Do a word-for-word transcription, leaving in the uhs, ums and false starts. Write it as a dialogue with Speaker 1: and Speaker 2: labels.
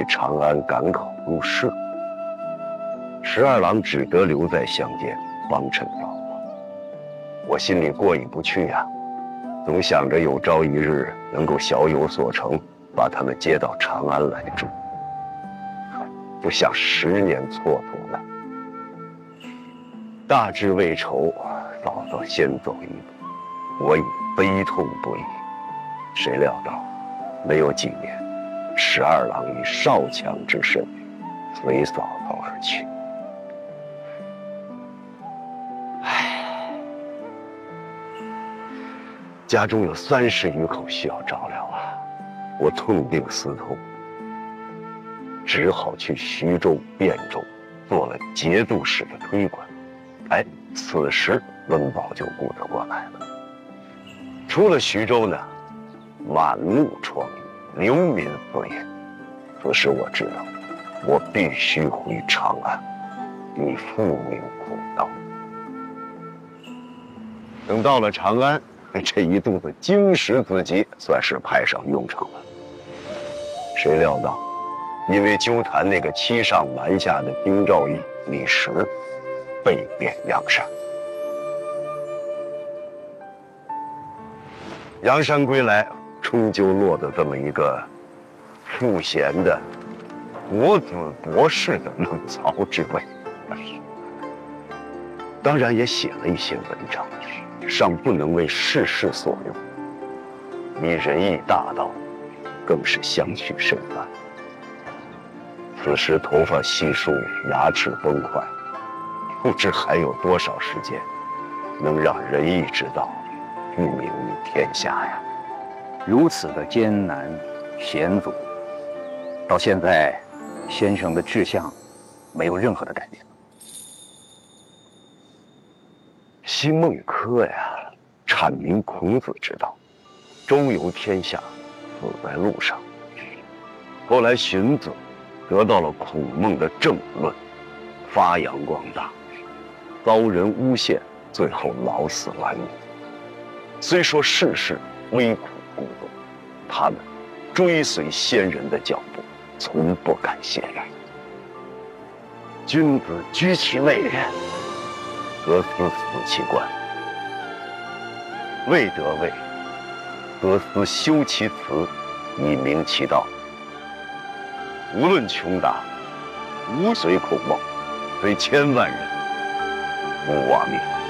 Speaker 1: 去长安赶考入仕。十二郎只得留在乡间帮衬老婆。我心里过意不去呀、啊，总想着有朝一日能够小有所成，把他们接到长安来住。不想十年蹉跎了。大志未酬，嫂嫂先走一步，我已悲痛不已。谁料到，没有几年，十二郎以少强之身随嫂嫂而去。唉，家中有三十余口需要照料啊，我痛定思痛，只好去徐州、汴州做了节度使的推官。哎，此时温饱就顾得过来了。出了徐州呢，满目疮痍，流民四野。此时我知道，我必须回长安，以复明孔道。等到了长安，这一肚子经史子集算是派上用场了。谁料到，因为纠弹那个欺上瞒下的丁兆义、李实，被贬阳山。阳山归来，终究落得这么一个赋闲的国子博士的冷槽之位。当然也写了一些文章，尚不能为世事所用。你仁义大道，更是相去甚晚。此时头发稀疏，牙齿崩坏，不知还有多少时间能让仁义之道不名于天下呀！
Speaker 2: 如此的艰难险阻，到现在，先生的志向没有任何的改变。
Speaker 1: 西孟轲呀，阐明孔子之道，周游天下，死在路上。后来荀子得到了孔孟的正论，发扬光大，遭人诬陷，最后老死顽命。虽说世事危苦孤独，他们追随先人的脚步，从不敢懈怠。君子居其位，则思死其官；未得位，则思修其辞，以明其道。无论穷达，无随孔孟，虽千万人，不忘命。